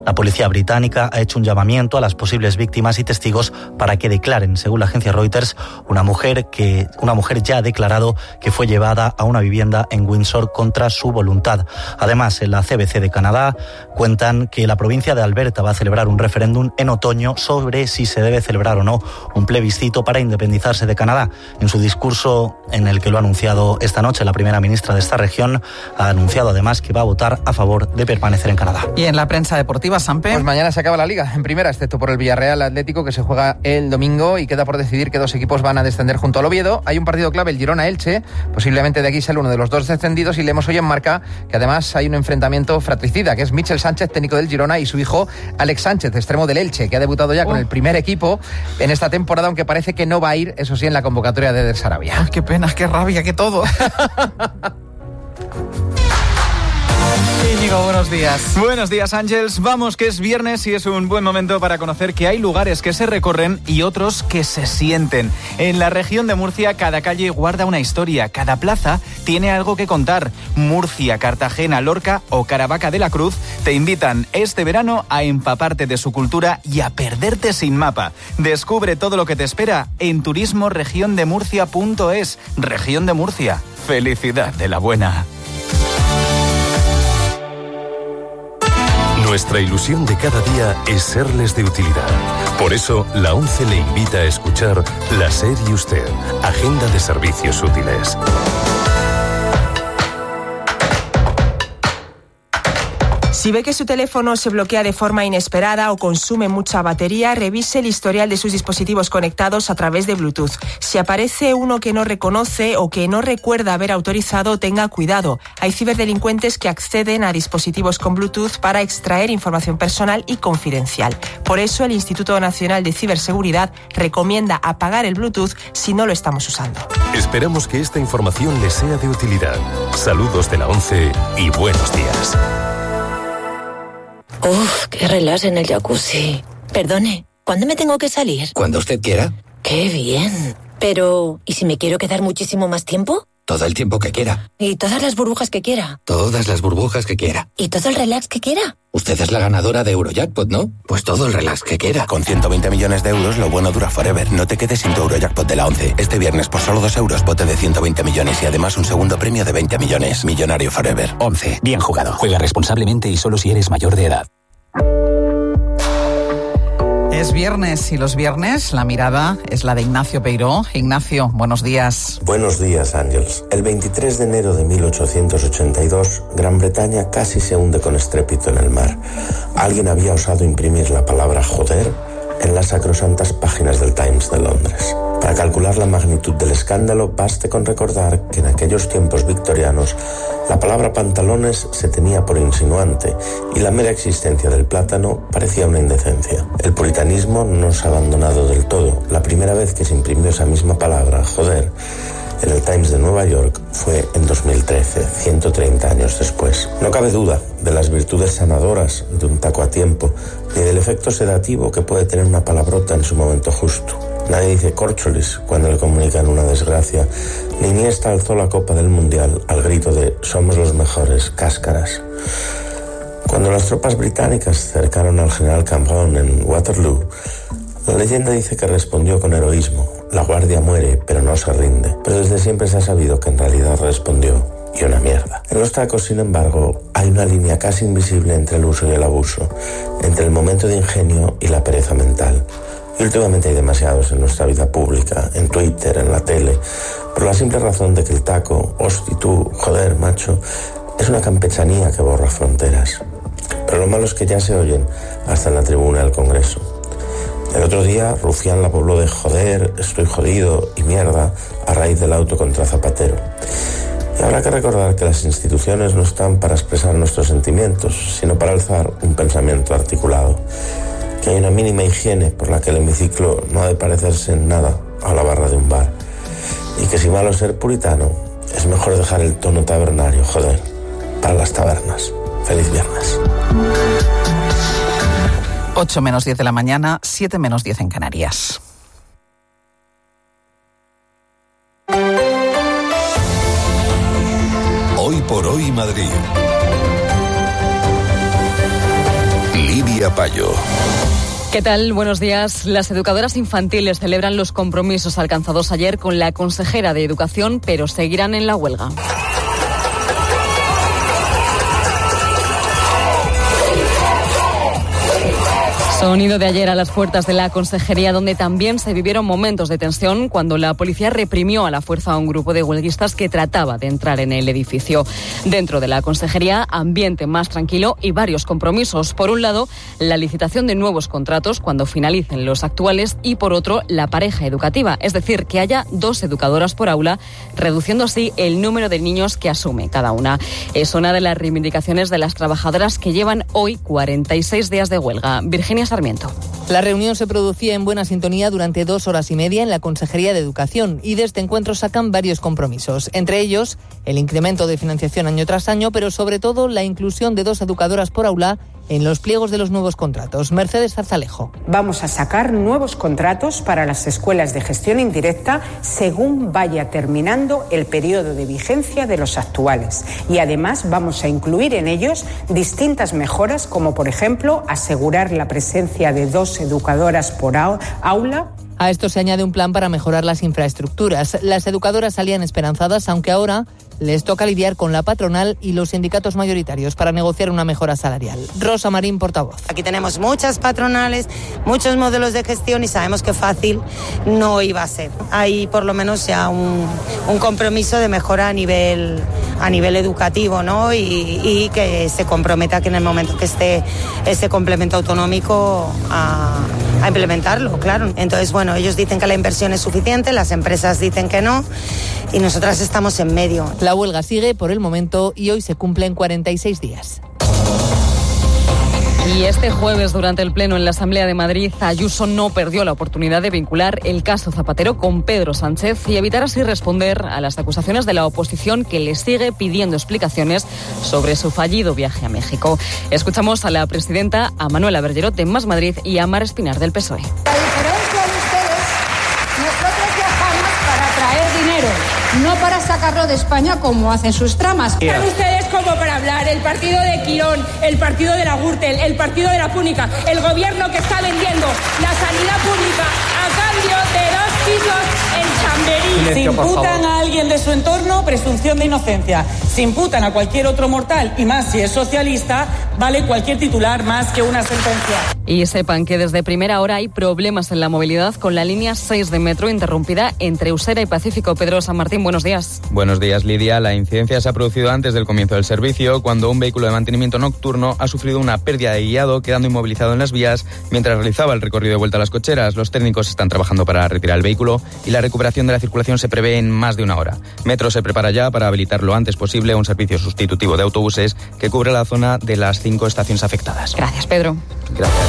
La policía británica ha hecho un llamamiento a las posibles víctimas y testigos para que declaren. Según la agencia Reuters, una mujer ya ha declarado que fue llevada a una vivienda en Windsor contra su voluntad. Además, en la CBC de Canadá cuentan que la provincia de Alberta va a celebrar un referéndum en otoño sobre si se debe celebrar o no un plebiscito para independizarse de Canadá. En su discurso, en el que lo ha anunciado esta noche la primera ministra de esta región, ha anunciado además que va a votar a favor de permanecer en Canadá. Y en la prensa deportiva, Sampe. Pues mañana se acaba la Liga, en primera, excepto por el Villarreal Atlético, que se juega el domingo y queda por decidir que dos equipos van a descender junto al Oviedo. Hay un partido clave, el Girona-Elche, posiblemente de aquí sale uno de los dos descendidos, y leemos hoy en Marca que además hay un enfrentamiento fratricida, que es Michel Sánchez, técnico del Girona, y su hijo Alex Sánchez, extremo del Elche, que ha debutado ya con el primer equipo en esta temporada, aunque parece que no va a ir, eso sí, en la convocatoria de Sarabia. Qué pena, qué rabia, qué todo. Íñigo, buenos días. Buenos días, Ángels. Vamos, que es viernes y es un buen momento para conocer que hay lugares que se recorren y otros que se sienten. En la región de Murcia, cada calle guarda una historia, cada plaza tiene algo que contar. Murcia, Cartagena, Lorca o Caravaca de la Cruz te invitan este verano a empaparte de su cultura y a perderte sin mapa. Descubre todo lo que te espera en turismoregiondemurcia.es. Región de Murcia. Felicidad de la buena. Nuestra ilusión de cada día es serles de utilidad. Por eso, la ONCE le invita a escuchar La SER y Usted, Agenda de Servicios Útiles. Si ve que su teléfono se bloquea de forma inesperada o consume mucha batería, revise el historial de sus dispositivos conectados a través de Bluetooth. Si aparece uno que no reconoce o que no recuerda haber autorizado, tenga cuidado. Hay ciberdelincuentes que acceden a dispositivos con Bluetooth para extraer información personal y confidencial. Por eso, el Instituto Nacional de Ciberseguridad recomienda apagar el Bluetooth si no lo estamos usando. Esperamos que esta información les sea de utilidad. Saludos de la ONCE y buenos días. Uf, qué relax en el jacuzzi. Perdone, ¿cuándo me tengo que salir? Cuando usted quiera. ¡Qué bien! Pero, ¿y si me quiero quedar muchísimo más tiempo? Todo el tiempo que quiera. ¿Y todas las burbujas que quiera? Todas las burbujas que quiera. ¿Y todo el relax que quiera? Usted es la ganadora de Eurojackpot, ¿no? Pues todo el relax que quiera. Con 120 millones de euros, lo bueno dura forever. No te quedes sin tu Eurojackpot de la ONCE. Este viernes, por solo 2 euros, bote de 120 millones y además un segundo premio de 20 millones. Millonario forever. ONCE. Bien jugado. Juega responsablemente y solo si eres mayor de edad. Es viernes y los viernes la mirada es la de Ignacio Peiró. Ignacio, buenos días. Buenos días, Ángels. El 23 de enero de 1882, Gran Bretaña casi se hunde con estrépito en el mar. Alguien había osado imprimir la palabra joder en las sacrosantas páginas del Times de Londres. Para calcular la magnitud del escándalo, baste con recordar que en aquellos tiempos victorianos la palabra pantalones se tenía por insinuante y la mera existencia del plátano parecía una indecencia. El puritanismo no se ha abandonado del todo. La primera vez que se imprimió esa misma palabra, joder, en el Times de Nueva York fue en 2013, 130 años después. No cabe duda de las virtudes sanadoras de un taco a tiempo, ni del efecto sedativo que puede tener una palabrota en su momento justo. Nadie dice córcholis cuando le comunican una desgracia, ni Iniesta alzó la Copa del Mundial al grito de «Somos los mejores, cáscaras». Cuando las tropas británicas cercaron al general Cambronne en Waterloo, la leyenda dice que respondió con heroísmo: «La guardia muere, pero no se rinde». Pero desde siempre se ha sabido que en realidad respondió: «Y una mierda». En los tacos, sin embargo, hay una línea casi invisible entre el uso y el abuso, entre el momento de ingenio y la pereza mental. Y últimamente hay demasiados en nuestra vida pública, en Twitter, en la tele, por la simple razón de que el taco, hosti tú, joder, macho, es una campechanía que borra fronteras. Pero lo malo es que ya se oyen hasta en la tribuna del Congreso. El otro día, Rufián la pobló de joder, estoy jodido y mierda a raíz del auto contra Zapatero. Y habrá que recordar que las instituciones no están para expresar nuestros sentimientos, sino para alzar un pensamiento articulado. Que hay una mínima higiene por la que el hemiciclo no ha de parecerse en nada a la barra de un bar. Y que si malo ser puritano, es mejor dejar el tono tabernario, joder, para las tabernas. Feliz viernes. 8 menos 10 de la mañana, 7 menos 10 en Canarias. Hoy por hoy Madrid. Lidia Payo. ¿Qué tal? Buenos días. Las educadoras infantiles celebran los compromisos alcanzados ayer con la consejera de Educación, pero seguirán en la huelga. Sonido de ayer a las puertas de la consejería, donde también se vivieron momentos de tensión cuando la policía reprimió a la fuerza a un grupo de huelguistas que trataba de entrar en el edificio. Dentro de la consejería, ambiente más tranquilo y varios compromisos. Por un lado, la licitación de nuevos contratos cuando finalicen los actuales y, por otro, la pareja educativa, es decir, que haya 2 educadoras por aula, reduciendo así el número de niños que asume cada una. Es una de las reivindicaciones de las trabajadoras que llevan hoy 46 días de huelga. Virginia Sarmiento. La reunión se producía en buena sintonía durante 2 horas y media en la Consejería de Educación y de este encuentro sacan varios compromisos, entre ellos el incremento de financiación año tras año, pero sobre todo la inclusión de 2 educadoras por aula en los pliegos de los nuevos contratos. Mercedes Zarzalejo. Vamos a sacar nuevos contratos para las escuelas de gestión indirecta según vaya terminando el periodo de vigencia de los actuales. Y además vamos a incluir en ellos distintas mejoras, como por ejemplo asegurar la presencia de 2 educadoras por aula. A esto se añade un plan para mejorar las infraestructuras. Las educadoras salían esperanzadas, aunque ahora les toca lidiar con la patronal y los sindicatos mayoritarios para negociar una mejora salarial. Rosa Marín, portavoz. Aquí tenemos muchas patronales, muchos modelos de gestión y sabemos que fácil no iba a ser. Hay por lo menos ya un compromiso de mejora a nivel educativo, ¿no? Y que se comprometa que en el momento que esté ese complemento autonómico a implementarlo, claro. Entonces, bueno, ellos dicen que la inversión es suficiente, las empresas dicen que no y nosotras estamos en medio. La huelga sigue por el momento y hoy se cumplen 46 días. Y este jueves, durante el Pleno en la Asamblea de Madrid, Ayuso no perdió la oportunidad de vincular el caso Zapatero con Pedro Sánchez y evitar así responder a las acusaciones de la oposición que le sigue pidiendo explicaciones sobre su fallido viaje a México. Escuchamos a la presidenta, a Manuela Bergerot de Más Madrid y a Mar Espinar del PSOE. A diferencia de ustedes, nosotros viajamos para traer dinero, no para sacarlo de España como hacen sus tramas. Están ustedes como para hablar el partido de Quirón, el partido de la Gürtel, el partido de la Púnica, el gobierno que está vendiendo la sanidad pública a cambio de 2 pisos en Chamberí. Si imputan a alguien de su entorno, presunción de inocencia. Si imputan a cualquier otro mortal, y más si es socialista, vale cualquier titular más que una sentencia. Y sepan que desde primera hora hay problemas en la movilidad con la línea 6 de metro interrumpida entre Usera y Pacífico. Pedro San Martín, buenos días. Buenos días, Lidia. La incidencia se ha producido antes del comienzo del servicio, cuando un vehículo de mantenimiento nocturno ha sufrido una pérdida de guiado, quedando inmovilizado en las vías mientras realizaba el recorrido de vuelta a las cocheras. Los técnicos están trabajando para retirar el vehículo y la recuperación de la circulación se prevé en más de una hora. Metro se prepara ya para habilitar lo antes posible un servicio sustitutivo de autobuses que cubre la zona de las 5 estaciones afectadas. Gracias, Pedro. Gracias.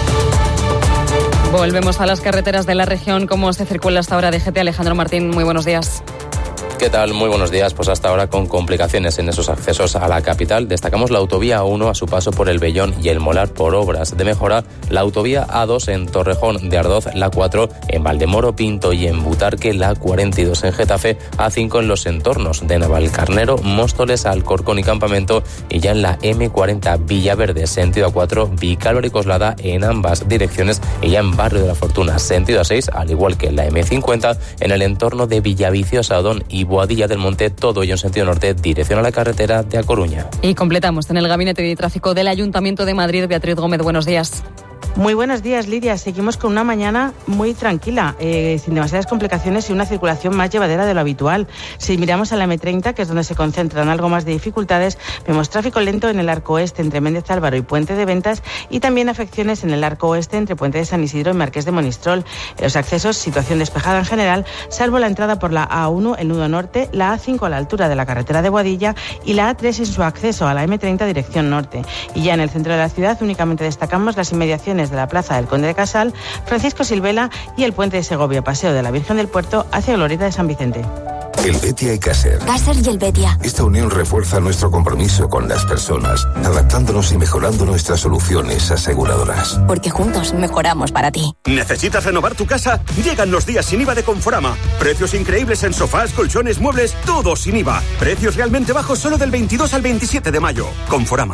Volvemos a las carreteras de la región. ¿Cómo se circula hasta ahora? DGT, Alejandro Martín, muy buenos días. ¿Qué tal? Muy buenos días. Pues hasta ahora con complicaciones en esos accesos a la capital. Destacamos la autovía A1 a su paso por el Bellón y el Molar por obras de mejora, la autovía A2 en Torrejón de Ardoz, la 4 en Valdemoro Pinto y en Butarque, la 42 en Getafe, A5 en los entornos de Navalcarnero, Móstoles, Alcorcón y Campamento, y ya en la M40 Villaverde sentido A4, Vicálvaro y Coslada en ambas direcciones, y ya en Barrio de la Fortuna sentido A6, al igual que en la M50 en el entorno de Villaviciosa, Odón y Boadilla del Monte, todo ello en sentido norte, dirección a la carretera de A Coruña. Y completamos en el Gabinete de Tráfico del Ayuntamiento de Madrid. Beatriz Gómez, buenos días. Muy buenos días, Lidia. Seguimos con una mañana muy tranquila, sin demasiadas complicaciones y una circulación más llevadera de lo habitual. Si miramos a la M30, que es donde se concentran algo más de dificultades, vemos tráfico lento en el arco oeste entre Méndez Álvaro y Puente de Ventas, y también afecciones en el arco oeste entre Puente de San Isidro y Marqués de Monistrol. En los accesos, situación despejada en general, salvo la entrada por la A1, el nudo norte, la A5 a la altura de la carretera de Boadilla y la A3 en su acceso a la M30 dirección norte. Y ya en el centro de la ciudad únicamente destacamos las inmediaciones de la Plaza del Conde de Casal, Francisco Silvela y el Puente de Segovia, Paseo de la Virgen del Puerto hacia Glorieta de San Vicente. Helvetia y Caser. Caser y Helvetia. Esta unión refuerza nuestro compromiso con las personas, adaptándonos y mejorando nuestras soluciones aseguradoras. Porque juntos mejoramos para ti. ¿Necesitas renovar tu casa? Llegan los días sin IVA de Conforama. Precios increíbles en sofás, colchones, muebles, todo sin IVA. Precios realmente bajos solo del 22 al 27 de mayo. Conforama.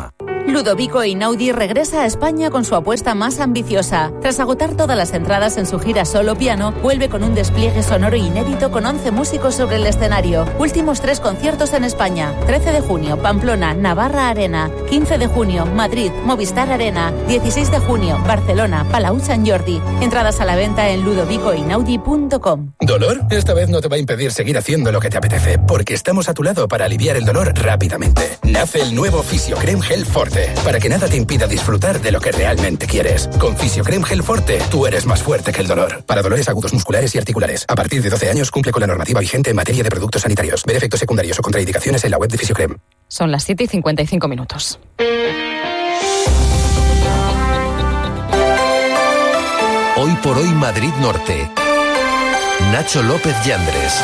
Ludovico Einaudi regresa a España con su apuesta más ambiciosa. Tras agotar todas las entradas en su gira solo piano, vuelve con un despliegue sonoro inédito con 11 músicos sobre el escenario. Últimos 3 conciertos en España. 13 de junio, Pamplona, Navarra Arena. 15 de junio, Madrid, Movistar Arena. 16 de junio, Barcelona, Palau Sant Jordi. Entradas a la venta en ludovicoeinaudi.com. ¿Dolor? Esta vez no te va a impedir seguir haciendo lo que te apetece, porque estamos a tu lado para aliviar el dolor rápidamente. Nace el nuevo Fisiocrem Gel Forte, para que nada te impida disfrutar de lo que realmente quieres. Con Fisiocrem Gel Forte, tú eres más fuerte que el dolor. Para dolores agudos musculares y articulares. A partir de 12 años cumple con la normativa vigente en materia de productos sanitarios. Ver efectos secundarios o contraindicaciones en la web de Fisiocrem. Son las 7:55 minutos. Hoy por hoy Madrid Norte. Nacho López Yandres.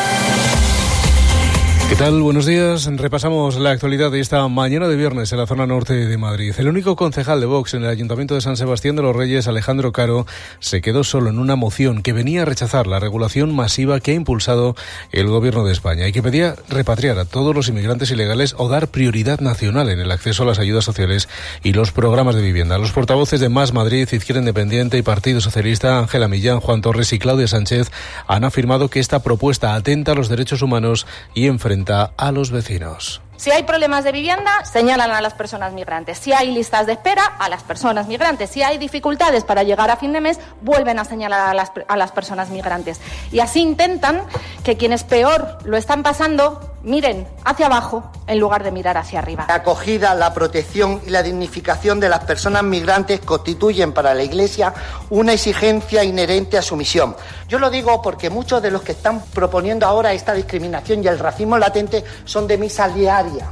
¿Qué tal? Buenos días. Repasamos la actualidad de esta mañana de viernes en la zona norte de Madrid. El único concejal de Vox en el Ayuntamiento de San Sebastián de los Reyes, Alejandro Caro, se quedó solo en una moción que venía a rechazar la regulación masiva que ha impulsado el Gobierno de España y que pedía repatriar a todos los inmigrantes ilegales o dar prioridad nacional en el acceso a las ayudas sociales y los programas de vivienda. Los portavoces de Más Madrid, Izquierda Independiente y Partido Socialista, Ángela Millán, Juan Torres y Claudia Sánchez, han afirmado que esta propuesta atenta a los derechos humanos y enfrenta a los vecinos. Si hay problemas de vivienda, señalan a las personas migrantes. Si hay listas de espera, a las personas migrantes. Si hay dificultades para llegar a fin de mes, vuelven a señalar a las personas migrantes. Y así intentan que quienes peor lo están pasando miren hacia abajo en lugar de mirar hacia arriba. La acogida, la protección y la dignificación de las personas migrantes constituyen para la Iglesia una exigencia inherente a su misión. Yo lo digo porque muchos de los que están proponiendo ahora esta discriminación y el racismo latente son de misa diaria.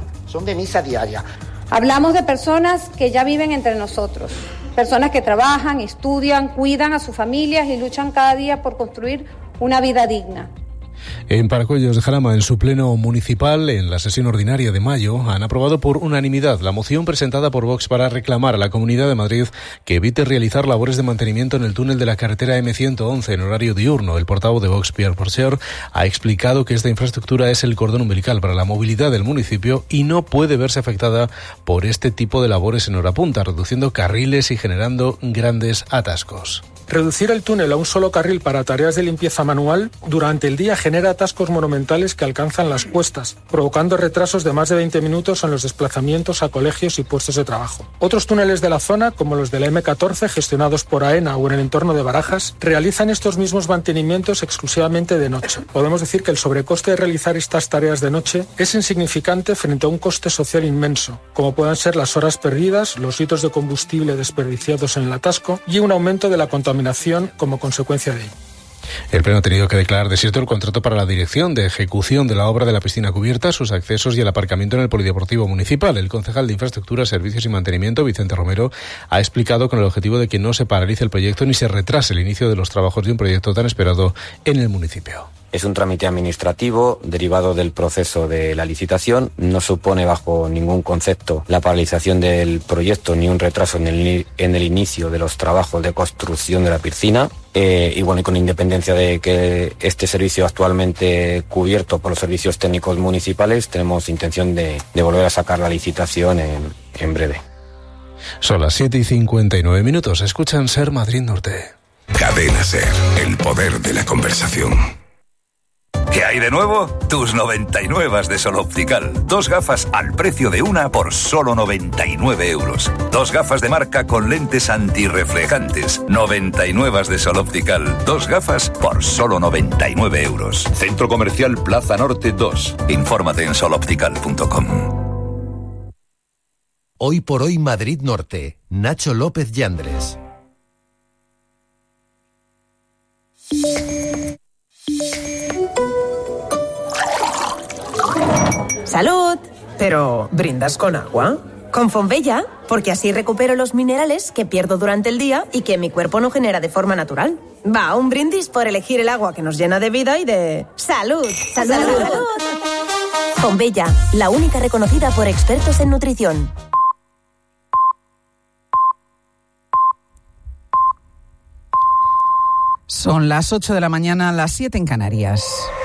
Hablamos de personas que ya viven entre nosotros, personas que trabajan, estudian, cuidan a sus familias y luchan cada día por construir una vida digna. En Paracuellos de Jarama, en su pleno municipal, en la sesión ordinaria de mayo, han aprobado por unanimidad la moción presentada por Vox para reclamar a la Comunidad de Madrid que evite realizar labores de mantenimiento en el túnel de la carretera M111 en horario diurno. El portavoz de Vox, Pierre Porcher, ha explicado que esta infraestructura es el cordón umbilical para la movilidad del municipio y no puede verse afectada por este tipo de labores en hora punta, reduciendo carriles y generando grandes atascos. Reducir el túnel a un solo carril para tareas de limpieza manual durante el día genera atascos monumentales que alcanzan las cuestas, provocando retrasos de más de 20 minutos en los desplazamientos a colegios y puestos de trabajo. Otros túneles de la zona, como los de la M14, gestionados por AENA o en el entorno de Barajas, realizan estos mismos mantenimientos exclusivamente de noche. Podemos decir que el sobrecoste de realizar estas tareas de noche es insignificante frente a un coste social inmenso, como puedan ser las horas perdidas, los litros de combustible desperdiciados en el atasco y un aumento de la contaminación como consecuencia de ello. El Pleno ha tenido que declarar desierto el contrato para la dirección de ejecución de la obra de la piscina cubierta, sus accesos y el aparcamiento en el Polideportivo Municipal. El concejal de Infraestructura, Servicios y Mantenimiento, Vicente Romero, ha explicado con el objetivo de que no se paralice el proyecto ni se retrase el inicio de los trabajos de un proyecto tan esperado en el municipio. Es un trámite administrativo derivado del proceso de la licitación. No supone bajo ningún concepto la paralización del proyecto ni un retraso en el inicio de los trabajos de construcción de la piscina. Y con independencia de que este servicio actualmente cubierto por los servicios técnicos municipales, tenemos intención de volver a sacar la licitación en breve. Son las 7:59 minutos. Escuchan Ser Madrid Norte. Cadena Ser, el poder de la conversación. ¿Qué hay de nuevo? Tus 99 de Sol Optical. 2 gafas al precio de una por solo 99 euros. 2 gafas de marca con lentes antirreflejantes. 99 de Sol Optical. 2 gafas por solo 99 euros. Centro Comercial Plaza Norte 2. Infórmate en soloptical.com. Hoy por hoy Madrid Norte. Nacho López Yandres. ¡Salud! ¿Pero brindas con agua? Con Fonbella, porque así recupero los minerales que pierdo durante el día y que mi cuerpo no genera de forma natural. Va, un brindis por elegir el agua que nos llena de vida y de... ¡Salud! ¡Salud! ¡Salud! Fonbella, la única reconocida por expertos en nutrición. Son las 8 de la mañana, las 7 en Canarias.